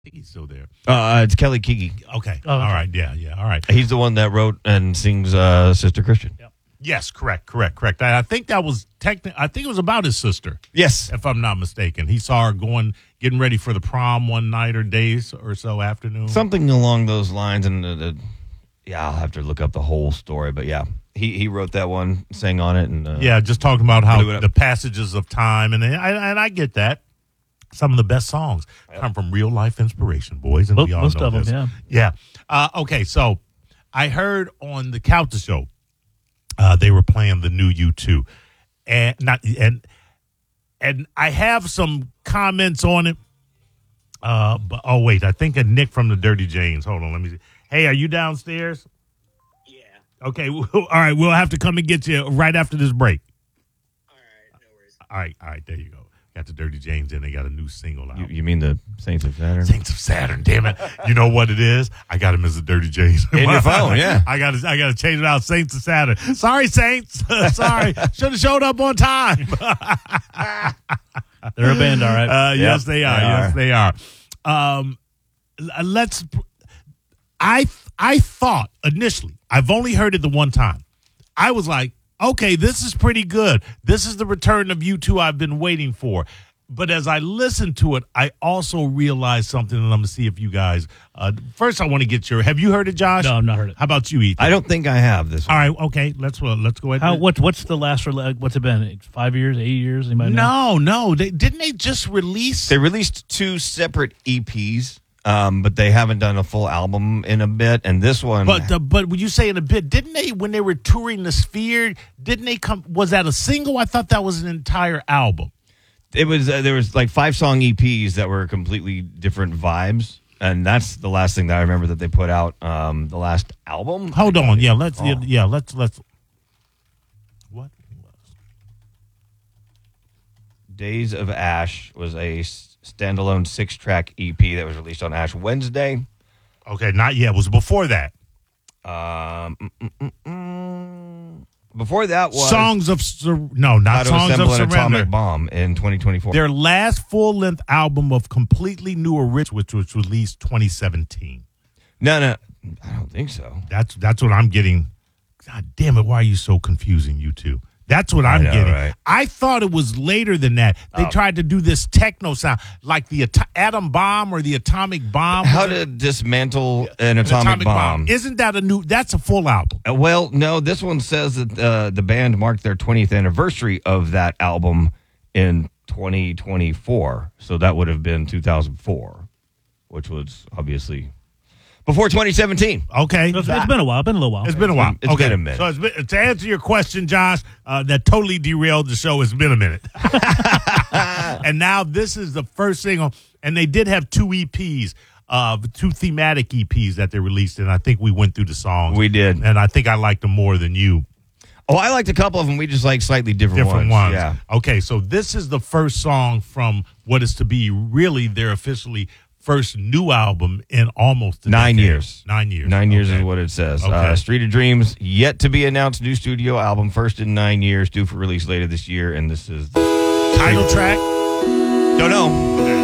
think he's still there. It's Kelly Keegy. Okay. Oh, okay. All right. Yeah. All right. He's the one that wrote and sings Sister Christian. Yep. Yes, correct. I think that was I think it was about his sister, Yes. if I'm not mistaken. He saw her getting ready for the prom one night or days or so afternoon. Something along those lines. And I'll have to look up the whole story. But yeah, he wrote that one, sang on it. And Yeah, just talking about how blew it up. the passages of time, and I get that. Some of the best songs come from real life inspiration, boys, and we all Most know of them, this. yeah. Okay, so I heard on the Couch Show they were playing the new U2, and I have some comments on it. But wait, I think a Nick from the Dirty Janes. Hold on, let me see. Hey, are you downstairs? Yeah. Okay, all right. We'll have to come and get you right after this break. All right. No worries. All right. There you go. Got the Dirty Janes in. They got a new single out. You mean the Saints of Saturn? Saints of Saturn, damn it. You know what it is? I got him as the Dirty Janes. In your phone, yeah. I got to change it out. Saints of Saturn. Sorry, Saints. Sorry. Should have showed up on time. They're a band, all right. Yes, they are. Yes, they are. I thought initially, I've only heard it the one time. I was like, okay, this is pretty good. This is the return of U2 I've been waiting for. But as I listened to it, I also realized something, and I'm going to see if you guys. First, I want to get have you heard it, Josh? No, I've not heard it. How about you, Ethan? I don't think I have this one. All right, okay. Let's go ahead. What's the last? What's it been? 5 years? 8 years? Anybody know? No. Didn't they just release? They released 2 separate EPs, but they haven't done a full album in a bit. And this one, But when you say in a bit, didn't they, when they were touring the Sphere, didn't they come? Was that a single? I thought that was an entire album. it was there was like 5-song EPs that were completely different vibes. And that's the last thing that I remember that they put out. The last album. Hold on, let's. What? Days of Ash was a standalone 6-track EP that was released on Ash Wednesday. Okay, not yet. It was before that. Before that was Songs of not How to Songs of Assemble an Surrender. Atomic Bomb in 2024. Their last full-length album of completely new original, which was released 2017. No, I don't think so. That's what I'm getting. God damn it! Why are you so confusing, you two? That's what I'm getting. Right? I thought it was later than that. They tried to do this techno sound, like the atom bomb or the atomic bomb. How to dismantle an atomic bomb. Isn't that that's a full album? Well, no, this one says that the band marked their 20th anniversary of that album in 2024. So that would have been 2004, which was obviously before 2017. Okay. It's been a while. Been a little while. It's been a while. It's been a minute. So to answer your question, Josh, that totally derailed the show. It's been a minute. And now this is the first single. And they did have 2 EPs, 2 thematic EPs that they released. And I think we went through the songs. We did. And I think I liked them more than you. Oh, I liked a couple of them. We just like slightly different ones. Yeah. Okay, so this is the first song from what is to be really their officially first new album in almost 9 years. 9 years. 9 years is what it says. Okay. Street of Dreams, yet to be announced new studio album, first in 9 years, due for release later this year. And this is Title track? Don't know.